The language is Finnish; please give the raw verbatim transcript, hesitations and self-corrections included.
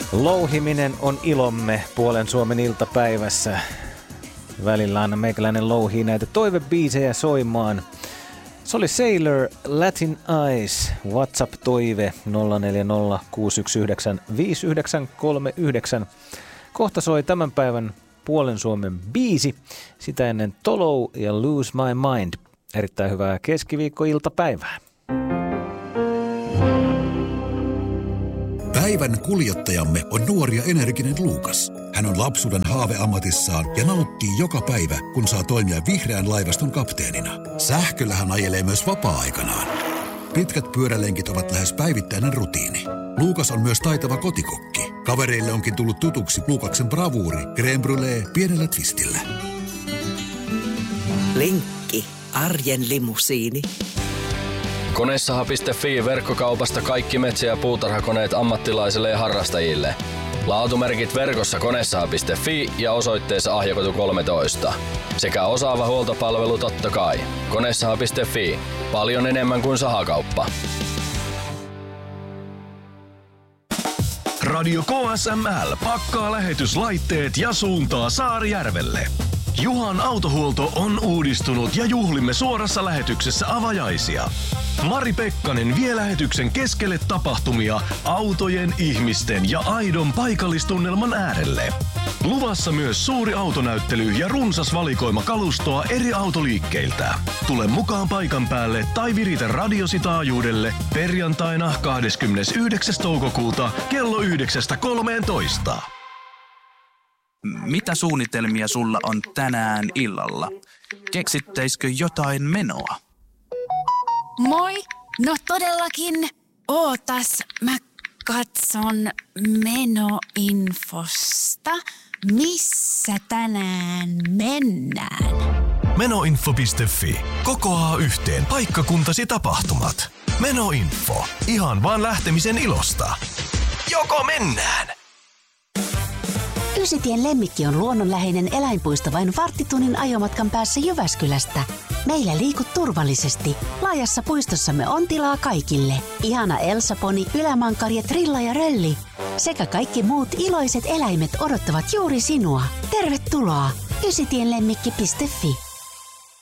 Louhiminen on ilomme Puolen Suomen iltapäivässä. Välillä aina meikäläinen louhii näitä toivebiisejä soimaan. Se oli Sailor, Latin Eyes, WhatsApp-toive nolla neljä nolla kuusi yksi yhdeksän viisi yhdeksän kolme yhdeksän. Kohta soi tämän päivän Puolen Suomen biisi. Sitä ennen Tolou ja Lose My Mind. Erittäin hyvää keskiviikko-iltapäivää. Päivän kuljettajamme on nuori ja energinen Luukas. Hän on lapsuuden haave ammatissaan ja nauttii joka päivä, kun saa toimia vihreän laivaston kapteenina. Sähköllä hän ajelee myös vapaa-aikanaan. Pitkät pyörälenkit ovat lähes päivittäinen rutiini. Luukas on myös taitava kotikokki. Kavereille onkin tullut tutuksi Luukaksen bravuuri, crème brûlée pienellä twistillä. Linkki, arjen limusiini. Konesaha piste fi verkkokaupasta kaikki metsä- ja puutarhakoneet ammattilaisille ja harrastajille. Laatumerkit verkossa konesaha piste fi ja osoitteessa Ahjakatu kolmetoista. Sekä osaava huoltopalvelu totta kai. konesaha piste fi. Paljon enemmän kuin sahakauppa. Radio K S M L pakkaa lähetyslaitteet ja suuntaa Saarijärvelle. Juhan autohuolto on uudistunut ja juhlimme suorassa lähetyksessä avajaisia. Mari Pekkanen vie lähetyksen keskelle tapahtumia autojen, ihmisten ja aidon paikallistunnelman äärelle. Luvassa myös suuri autonäyttely ja runsas valikoima kalustoa eri autoliikkeiltä. Tule mukaan paikan päälle tai viritä radiosi taajuudelle perjantaina kahdeskymmenesyhdeksäs toukokuuta kello yhdeksästä kolmeentoista. Mitä suunnitelmia sulla on tänään illalla? Keksittäisikö jotain menoa? Moi! No todellakin. Ootas, mä katson menoinfosta. Missä tänään mennään? Menoinfo piste fi. Kokoaa yhteen paikkakuntasi tapahtumat. Menoinfo. Ihan vaan lähtemisen ilosta. Joko mennään? Ysitien Lemmikki on luonnonläheinen eläinpuisto vain varttitunnin ajomatkan päässä Jyväskylästä. Meillä liikut turvallisesti. Laajassa puistossamme on tilaa kaikille. Ihana Elsa-poni, ylämankarja, trilla ja rölli. Sekä kaikki muut iloiset eläimet odottavat juuri sinua. Tervetuloa! ysitienlemmikki piste fi.